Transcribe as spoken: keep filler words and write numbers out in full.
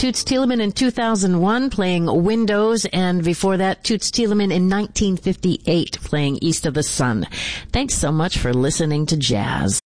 Toots Thielemans in two thousand one playing Windows, and before that, Toots Thielemans in nineteen fifty-eight playing East of the Sun. Thanks so much for listening to Jazz.